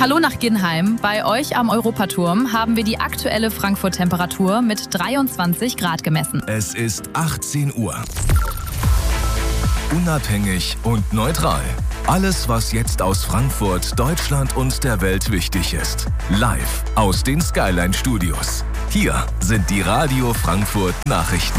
Hallo nach Ginnheim. Bei euch am Europaturm haben wir die aktuelle Frankfurt-Temperatur mit 23 Grad gemessen. Es ist 18 Uhr. Unabhängig und neutral. Alles, was jetzt aus Frankfurt, Deutschland und der Welt wichtig ist. Live aus den Skyline-Studios. Hier sind die Radio Frankfurt Nachrichten.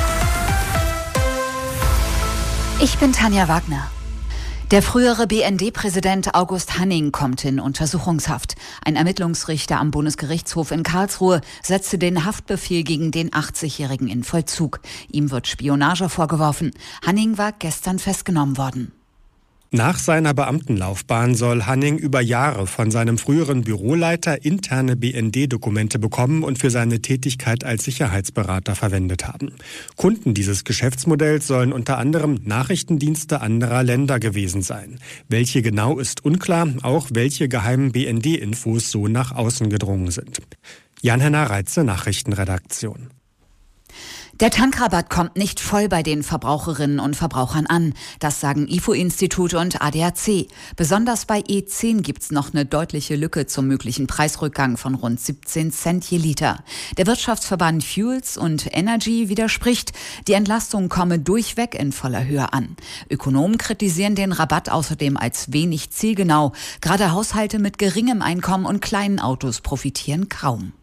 Ich bin Tanja Wagner. Der frühere BND-Präsident August Hanning kommt in Untersuchungshaft. Ein Ermittlungsrichter am Bundesgerichtshof in Karlsruhe setzte den Haftbefehl gegen den 80-Jährigen in Vollzug. Ihm wird Spionage vorgeworfen. Hanning war gestern festgenommen worden. Nach seiner Beamtenlaufbahn soll Hanning über Jahre von seinem früheren Büroleiter interne BND-Dokumente bekommen und für seine Tätigkeit als Sicherheitsberater verwendet haben. Kunden dieses Geschäftsmodells sollen unter anderem Nachrichtendienste anderer Länder gewesen sein. Welche genau ist unklar, auch welche geheimen BND-Infos so nach außen gedrungen sind. Jan-Henner Reitze, Nachrichtenredaktion. Der Tankrabatt kommt nicht voll bei den Verbraucherinnen und Verbrauchern an. Das sagen IFO-Institut und ADAC. Besonders bei E10 gibt's noch eine deutliche Lücke zum möglichen Preisrückgang von rund 17 Cent je Liter. Der Wirtschaftsverband Fuels und Energy widerspricht, die Entlastung komme durchweg in voller Höhe an. Ökonomen kritisieren den Rabatt außerdem als wenig zielgenau. Gerade Haushalte mit geringem Einkommen und kleinen Autos profitieren kaum.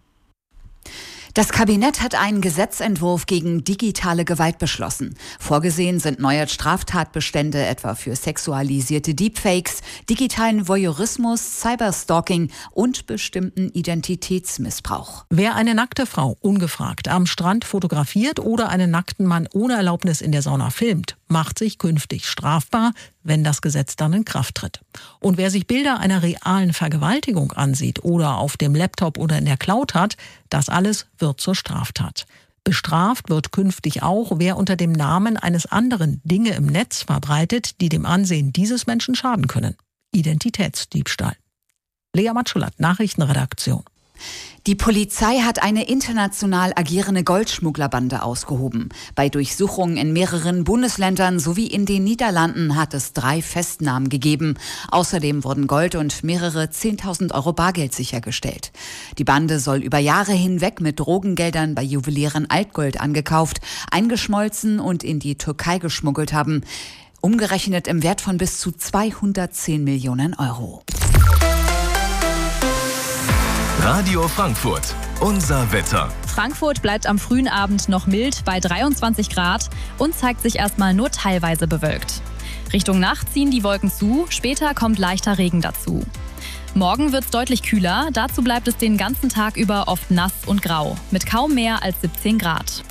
Das Kabinett hat einen Gesetzentwurf gegen digitale Gewalt beschlossen. Vorgesehen sind neue Straftatbestände etwa für sexualisierte Deepfakes, digitalen Voyeurismus, Cyberstalking und bestimmten Identitätsmissbrauch. Wer eine nackte Frau ungefragt am Strand fotografiert oder einen nackten Mann ohne Erlaubnis in der Sauna filmt, macht sich künftig strafbar, wenn das Gesetz dann in Kraft tritt. Und wer sich Bilder einer realen Vergewaltigung ansieht oder auf dem Laptop oder in der Cloud hat, das alles wird zur Straftat. Bestraft wird künftig auch, wer unter dem Namen eines anderen Dinge im Netz verbreitet, die dem Ansehen dieses Menschen schaden können. Identitätsdiebstahl. Lea Matschulat, Nachrichtenredaktion. Die Polizei hat eine international agierende Goldschmugglerbande ausgehoben. Bei Durchsuchungen in mehreren Bundesländern sowie in den Niederlanden hat es 3 Festnahmen gegeben. Außerdem wurden Gold und mehrere 10.000 Euro Bargeld sichergestellt. Die Bande soll über Jahre hinweg mit Drogengeldern bei Juwelieren Altgold angekauft, eingeschmolzen und in die Türkei geschmuggelt haben. Umgerechnet im Wert von bis zu 210 Millionen Euro. Radio Frankfurt, unser Wetter. Frankfurt bleibt am frühen Abend noch mild bei 23 Grad und zeigt sich erstmal nur teilweise bewölkt. Richtung Nacht ziehen die Wolken zu, später kommt leichter Regen dazu. Morgen wird es deutlich kühler, dazu bleibt es den ganzen Tag über oft nass und grau, mit kaum mehr als 17 Grad.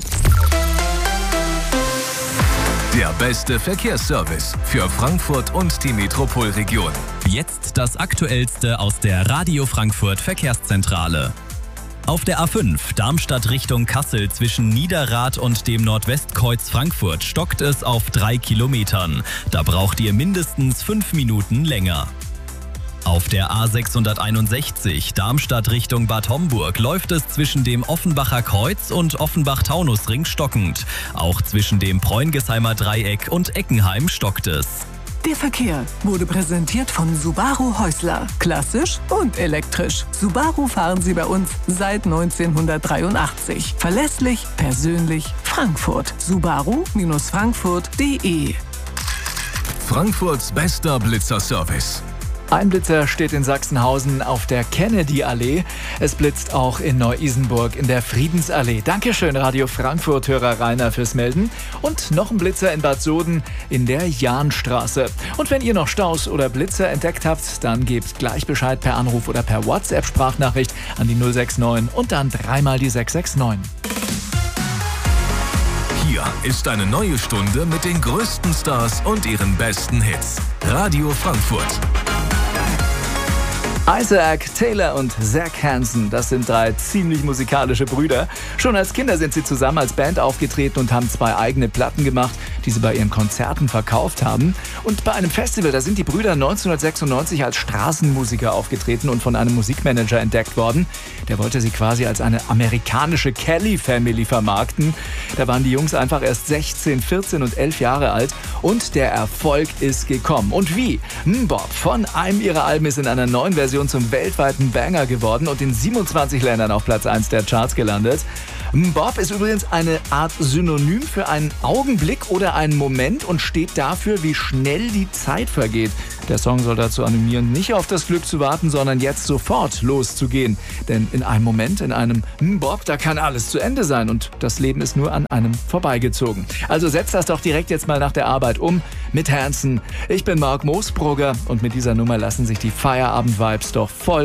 Der beste Verkehrsservice für Frankfurt und die Metropolregion. Jetzt das Aktuellste aus der Radio Frankfurt Verkehrszentrale. Auf der A5 Darmstadt Richtung Kassel zwischen Niederrad und dem Nordwestkreuz Frankfurt stockt es auf 3 Kilometern. Da braucht ihr mindestens 5 Minuten länger. Auf der A661 Darmstadt Richtung Bad Homburg läuft es zwischen dem Offenbacher Kreuz und Offenbach-Taunusring stockend. Auch zwischen dem Preungesheimer Dreieck und Eckenheim stockt es. Der Verkehr wurde präsentiert von Subaru Häusler. Klassisch und elektrisch. Subaru fahren Sie bei uns seit 1983. Verlässlich, persönlich, Frankfurt. Subaru-frankfurt.de. Frankfurts bester Blitzerservice. Ein Blitzer steht in Sachsenhausen auf der Kennedy-Allee. Es blitzt auch in Neu-Isenburg in der Friedensallee. Dankeschön, Radio Frankfurt-Hörer Rainer, fürs Melden. Und noch ein Blitzer in Bad Soden in der Jahnstraße. Und wenn ihr noch Staus oder Blitzer entdeckt habt, dann gebt gleich Bescheid per Anruf oder per WhatsApp-Sprachnachricht an die 069 und dann 3-mal die 669. Hier ist eine neue Stunde mit den größten Stars und ihren besten Hits. Radio Frankfurt. Isaac, Taylor und Zach Hansen, das sind 3 ziemlich musikalische Brüder. Schon als Kinder sind sie zusammen als Band aufgetreten und haben 2 eigene Platten gemacht. die sie bei ihren Konzerten verkauft haben. Und bei einem Festival, da sind die Brüder 1996 als Straßenmusiker aufgetreten und von einem Musikmanager entdeckt worden. Der wollte sie quasi als eine amerikanische Kelly Family vermarkten. Da waren die Jungs einfach erst 16, 14 und 11 Jahre alt und der Erfolg ist gekommen. Und wie? MMMBop von einem ihrer Alben ist in einer neuen Version zum weltweiten Banger geworden und in 27 Ländern auf Platz 1 der Charts gelandet. MMMBop ist übrigens eine Art Synonym für einen Augenblick oder einen Moment und steht dafür, wie schnell die Zeit vergeht. Der Song soll dazu animieren, nicht auf das Glück zu warten, sondern jetzt sofort loszugehen. Denn in einem Moment, in einem MMMBop, da kann alles zu Ende sein und das Leben ist nur an einem vorbeigezogen. Also setzt das doch direkt jetzt mal nach der Arbeit um mit Hanson. Ich bin Marc Moosbrugger und mit dieser Nummer lassen sich die Feierabend-Vibes doch voll